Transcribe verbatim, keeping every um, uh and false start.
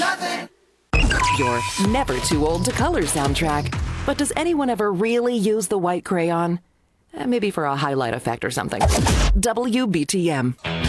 Your never too old to color soundtrack. But does anyone ever really use the white crayon? Eh, Maybe for a highlight effect or something. W B T M.